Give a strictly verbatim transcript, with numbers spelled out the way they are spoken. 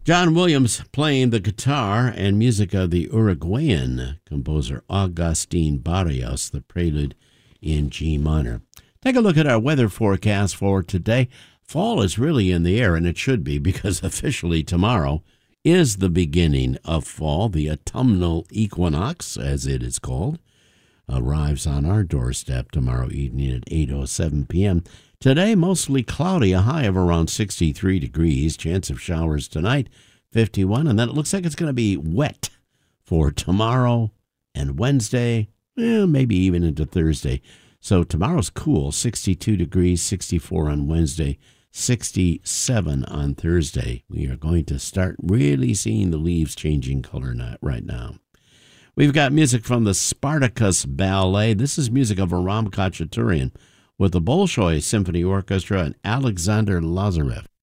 John Williams playing the guitar and music of the Uruguayan composer Agustin Barrios, the prelude in G minor. Take a look at our weather forecast for today. Fall is really in the air, and it should be, because officially tomorrow is the beginning of fall. The autumnal equinox, as it is called, arrives on our doorstep tomorrow evening at eight oh seven p.m. Today, mostly cloudy, a high of around sixty-three degrees. Chance of showers tonight, fifty-one. And then it looks like it's going to be wet for tomorrow and Wednesday, eh, maybe even into Thursday. So tomorrow's cool, sixty-two degrees, sixty-four on Wednesday, sixty-seven on Thursday. We are going to start really seeing the leaves changing color right now. We've got music from the Spartacus Ballet. This is music of Aram Khachaturian with the Bolshoi Symphony Orchestra and Alexander Lazarev.